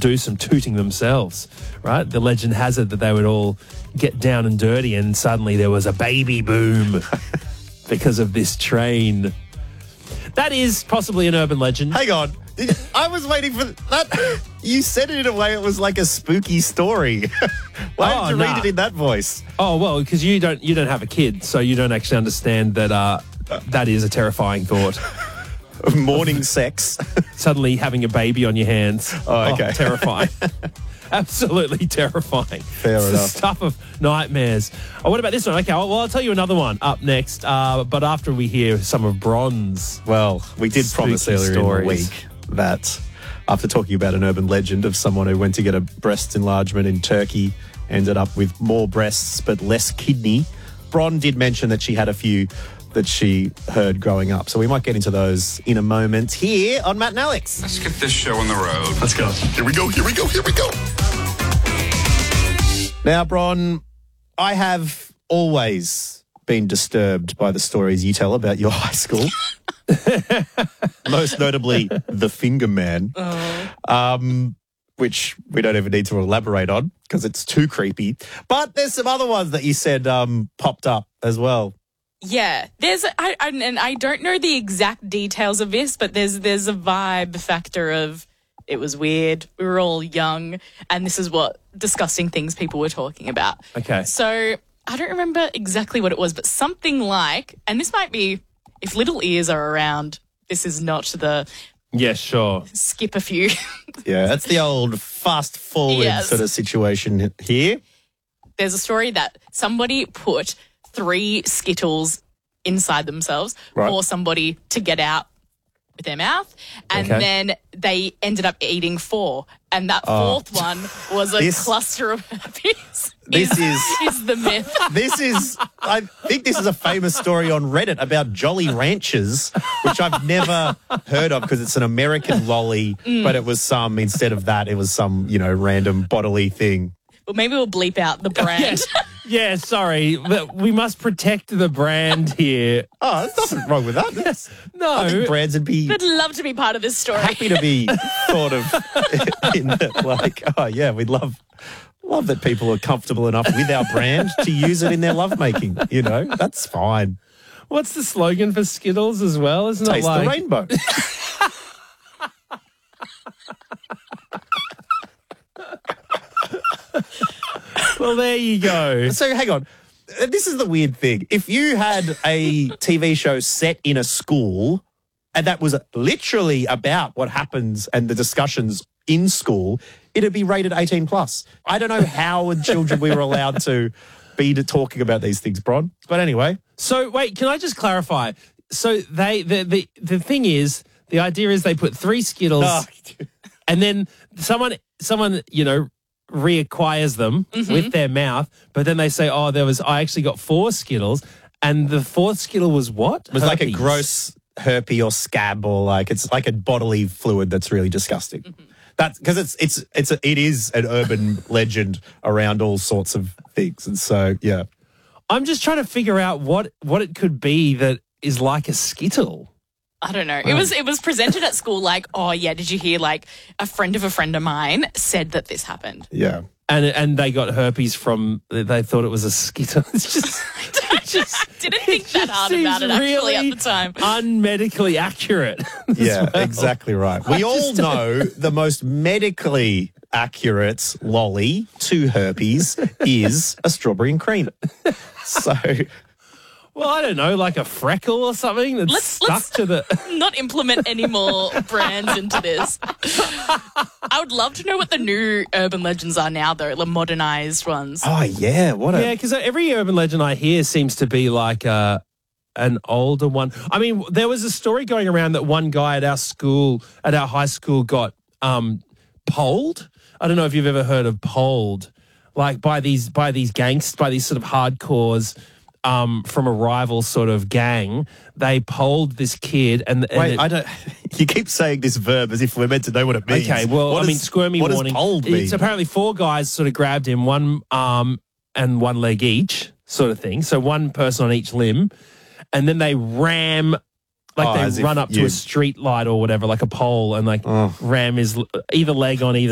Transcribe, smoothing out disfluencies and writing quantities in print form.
do some tooting themselves, right? The legend has it that they would all get down and dirty, and suddenly there was a baby boom because of this train. That is possibly an urban legend. Hang on. I was waiting for that. You said it in a way it was like a spooky story. Why did you read it in that voice? Oh, well, because you don't have a kid, so you don't actually understand that that is a terrifying thought. Morning sex. Suddenly having a baby on your hands. Oh, okay. Terrifying. Absolutely terrifying. Fair It's enough. the stuff of nightmares. Oh, what about this one? Okay, well, I'll tell you another one up next, but after we hear some of Bron's. Well, we did promise Spooky earlier in stories. the week that after talking about an urban legend of someone who went to get a breast enlargement in Turkey, ended up with more breasts but less kidney, Bron did mention that she had a few that she heard growing up. So we might get into those in a moment here on Matt and Alex. Let's get this show on the road. Let's go. Here we go. Now, Bron, I have always been disturbed by the stories you tell about your high school. Most notably, the Finger Man, which we don't even need to elaborate on because it's too creepy. But there's some other ones that you said popped up as well. Yeah, I don't know the exact details of this, but there's a vibe factor of it was weird. We were all young, and this is what disgusting things people were talking about. Okay. So I don't remember exactly what it was, but something like, and this might be, if little ears are around, this is not the Yeah, sure. skip a few. Yeah, that's the old fast forward Yes. sort of situation here. There's a story that somebody put 3 Skittles inside themselves Right. for somebody to get out with their mouth, and Okay. then they ended up eating 4, and that 4th one was a This- cluster of herpes. This is the myth. I think this is a famous story on Reddit about Jolly Ranchers, which I've never heard of because it's an American lolly, but it was instead of that, it was some, random bodily thing. Well, maybe we'll bleep out the brand. Yeah, sorry, but we must protect the brand here. Oh, there's nothing wrong with that. No. I think brands would be I'd love to be part of this story. happy to be thought of in we'd love that people are comfortable enough with our brand to use it in their lovemaking. That's fine. What's the slogan for Skittles as well? Isn't Taste it like the rainbow. Well, there you go. So hang on. This is the weird thing. If you had a TV show set in a school and that was literally about what happens and the discussions in school, it'd be rated 18 plus. I don't know how as children we were allowed to be talking about these things, Bron. But anyway. So wait, can I just clarify? So the thing is, the idea is they put 3 Skittles and then someone reacquires them with their mouth, but then they say, I actually got 4 Skittles, and the 4th Skittle was what? It was like a Herpes. gross herpes or scab, or it's like a bodily fluid that's really disgusting. That's because it is an urban legend around all sorts of things, and so yeah. I'm just trying to figure out what it could be that is like a Skittle. I don't know. It was presented at school like, oh yeah, did you hear like a friend of mine said that this happened? Yeah. And they got herpes from, they thought it was a Skittle. It's just Didn't think that hard about it actually at the time. Unmedically accurate. Yeah, well. exactly right. We all know the most medically accurate lolly to herpes is a strawberry and cream. So, Well, I don't know, like a freckle or something that's stuck to the... Not implement any more brands into this. I would love to know what the new urban legends are now, though, the modernized ones. oh yeah, what a Yeah, because every urban legend I hear seems to be like an older one. I mean, there was a story going around that one guy at our high school got polled. I don't know if you've ever heard of polled, like by these gangsters, by these sort of hardcores from a rival sort of gang. They polled this kid and Wait, I don't. You keep saying this verb as if we're meant to know what it means. Okay, well, squirmy what warning. Does polled mean? It's apparently 4 guys sort of grabbed him, one arm and one leg each, sort of thing. So one person on each limb, and then they ram, as they if run up to you- a street light or whatever, like a pole, and ram his either leg on either